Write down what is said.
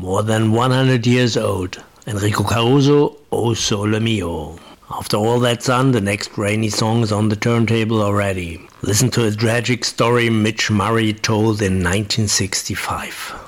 more than 100 years old. Enrico Caruso, O Sole Mio. After all that's done, the next rainy song is on the turntable already. Listen to a tragic story Mitch Murray told in 1965.